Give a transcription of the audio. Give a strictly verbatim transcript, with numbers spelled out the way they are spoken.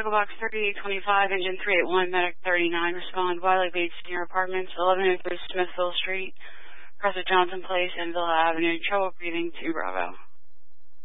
Echo Box thirty-eight twenty-five, Engine three eight one, Medic thirty-nine, respond. Wiley Bates near apartments, eleven oh three Smithville Street, across at Johnson Place and Villa Avenue. Trouble breathing, two Bravo.